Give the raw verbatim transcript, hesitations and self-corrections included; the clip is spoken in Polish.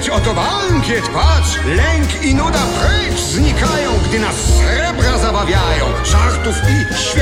być, oto bankiet, patrz! Lęk i nuda precz znikają, gdy nas srebra zabawiają. Żartów i świąt